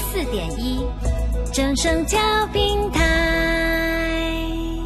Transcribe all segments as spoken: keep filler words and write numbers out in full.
四点一，正声调平台。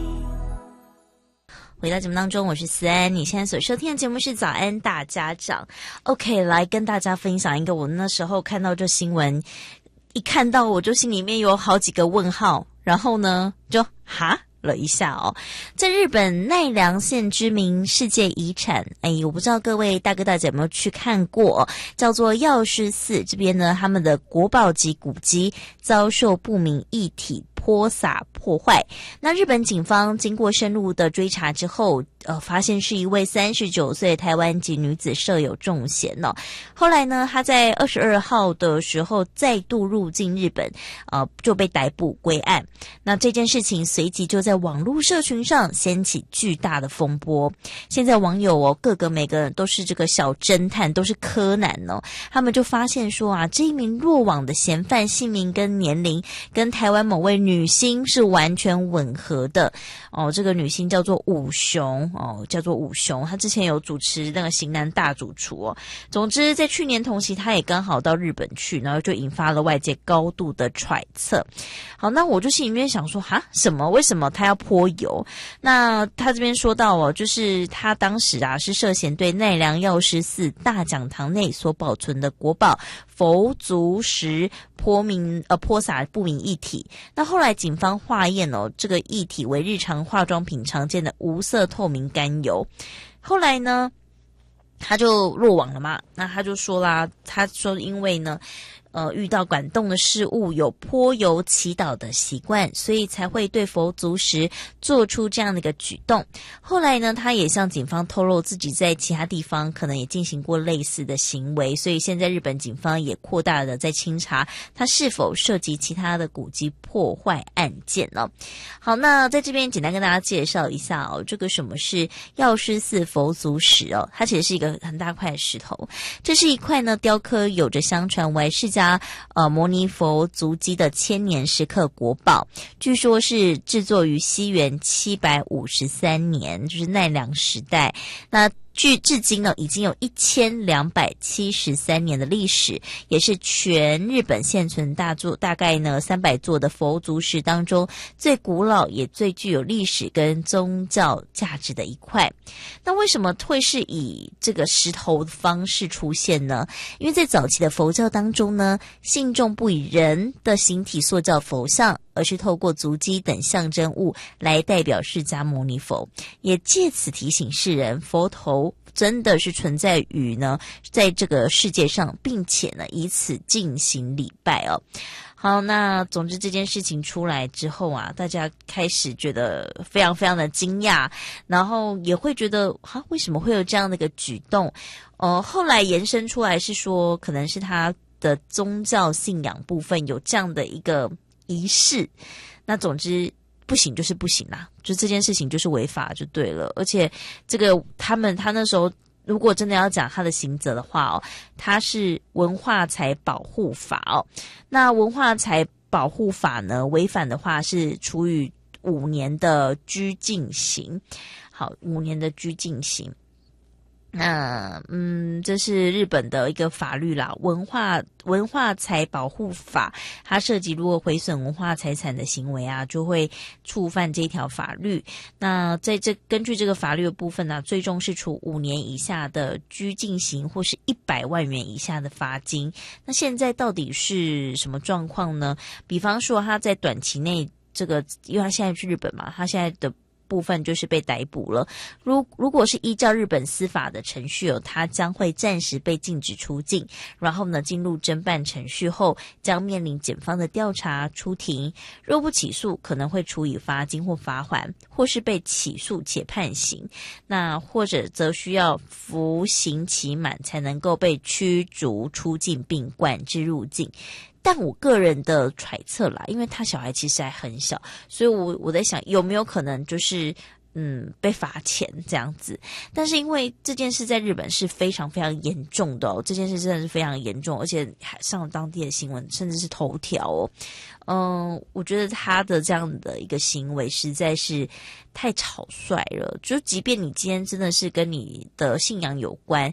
回到节目当中，我是思安，你现在所收听的节目是早安大家长。 OK， 来跟大家分享一个我那时候看到这新闻，一看到我就心里面有好几个问号，然后呢就哈了一下哦。在日本奈良县知名世界遗产，哎，我不知道各位大哥大姐有没有去看过，叫做药师寺。这边呢，他们的国宝级古迹遭受不明液体泼洒破坏。那日本警方经过深入的追查之后，呃，发现是一位三十九岁台湾籍女子涉有重嫌哦。后来呢，她在二十二号的时候再度入境日本，呃，就被逮捕归案。那这件事情随即就在网络社群上掀起巨大的风波。现在网友哦，各个每个人都是这个小侦探，都是柯南哦。他们就发现说啊，这一名落网的嫌犯姓名跟年龄跟台湾某位女星是完全吻合的哦。这个女星叫做武雄哦，叫做武雄，她之前有主持那个型男大主厨哦。总之，在去年同期，她也刚好到日本去，然后就引发了外界高度的揣测。好，那我就心里面想说，哈，什么？为什么她要泼油？那他这边说到哦，就是他当时啊是涉嫌对奈良药师寺大讲堂内所保存的国宝佛足石泼明呃泼洒不明液体。那后来警方化验哦，这个液体为日常化妆品常见的无色透明甘油。后来呢，他就落网了嘛。那他就说啦，他说因为呢。呃，遇到感动的事物，有泼油祈祷的习惯，所以才会对佛足石做出这样的一个举动。后来呢，他也向警方透露自己在其他地方可能也进行过类似的行为，所以现在日本警方也扩大的在清查他是否涉及其他的古迹破坏案件哦。好，那在这边简单跟大家介绍一下哦，这个什么是药师寺佛足石哦，它其实是一个很大块的石头，这是一块呢雕刻有着相传为释迦呃，摩尼佛足迹的千年石刻国宝，据说是制作于西元七百五十三年，就是奈良时代。那距至今呢，已经有一千两百七十三年的历史，也是全日本现存大座大概呢三百座的佛足石当中最古老也最具有历史跟宗教价值的一块。那为什么会是以这个石头的方式出现呢？因为在早期的佛教当中呢，信众不以人的形体塑造佛像，而是透过足迹等象征物来代表释迦牟尼佛，也借此提醒世人，佛头真的是存在于呢，在这个世界上，并且呢，以此进行礼拜哦。好，那总之这件事情出来之后啊，大家开始觉得非常非常的惊讶，然后也会觉得啊，为什么会有这样的一个举动？呃，后来延伸出来是说，可能是他的宗教信仰部分有这样的一个仪式。那总之不行就是不行啦，就这件事情就是违法就对了。而且这个他们他那时候如果真的要讲他的刑责的话哦，他是文化财保护法哦。那文化财保护法呢，违反的话是处以五年的拘禁刑。好，五年的拘禁刑。那嗯，这是日本的一个法律啦，文化文化财保护法，它涉及如果毁损文化财产的行为啊，就会触犯这条法律。那在这根据这个法律的部分呢、啊，最重是处五年以下的拘禁刑，或是一百万元以下的罚金。那现在到底是什么状况呢？比方说他在短期内这个，因为他现在去日本嘛，他现在的部分就是被逮捕了。如如果是依照日本司法的程序哦，他将会暂时被禁止出境，然后呢进入侦办程序后，将面临检方的调查出庭。若不起诉，可能会处以罚金或罚款，或是被起诉且判刑。那或者则需要服刑期满才能够被驱逐出境并管制入境。但我个人的揣测啦，因为他小孩其实还很小，所以我我在想有没有可能就是嗯被罚钱这样子。但是因为这件事在日本是非常非常严重的哦，这件事真的是非常严重，而且还上了当地的新闻，甚至是头条哦。嗯，我觉得他的这样的一个行为实在是太草率了。就即便你今天真的是跟你的信仰有关，